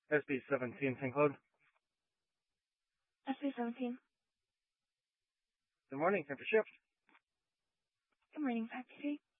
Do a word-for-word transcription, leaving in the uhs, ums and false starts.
S B seventeen, Saint Claude. S B seventeen. Good morning, time for shift. Good morning, five P C.